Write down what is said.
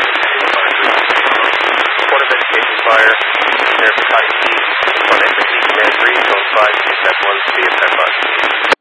Report of vegetation fire, near Pecati Peak, front exit Command 3, zone 5, CSF 1, via 10 bus.